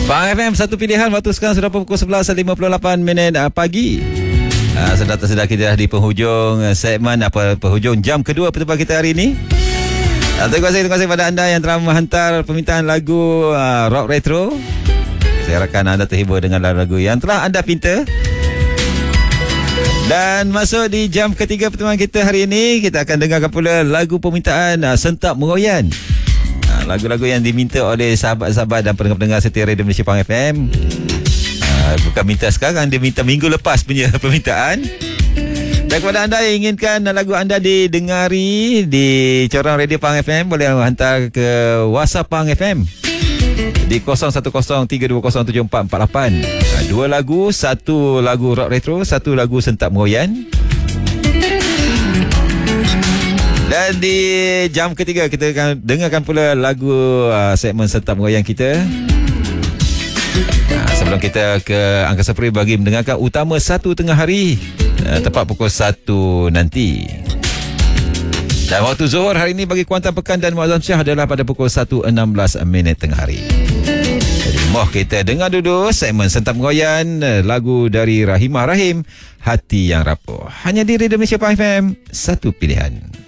Pang FM, satu pilihan. Waktu sekarang sudah pukul 11.58 pagi. Sedang kita di penghujung segmen penghujung jam kedua pertemuan kita hari ini. Terima kasih kepada anda yang telah menghantar permintaan lagu rock retro. Saya harapkan anda terhibur dengan lagu yang telah anda pinta. Dan masuk di jam ketiga pertemuan kita hari ini, kita akan dengarkan pula lagu permintaan Sentap Meroyan. Lagu-lagu yang diminta oleh sahabat-sahabat dan pendengar-pendengar setia Radio Malaysia Pang FM. Bukan minta sekarang, dia minta minggu lepas punya permintaan. Dan kepada anda yang inginkan lagu anda didengari di corang Radio Pang FM, boleh hantar ke WhatsApp Pang FM di 0113207448. Dua lagu, satu lagu rock retro, satu lagu Sentap Meroyan. Dan di jam ketiga kita akan dengarkan pula lagu segmen Sentap Meroyan kita. Sebelum kita ke Angkasa Puri bagi mendengarkan utama satu tengah hari, tepat pukul 1 nanti. Dan waktu Zuhur hari ini bagi Kuantan Pekan dan Muazzam Syah adalah pada pukul 1.16 tengah hari. Jadi moh kita dengar dulu segmen Sentap Meroyan, lagu dari Rahimah Rahim, Hati Yang Rapuh. Hanya di Radio Malaysia Pang FM, satu pilihan.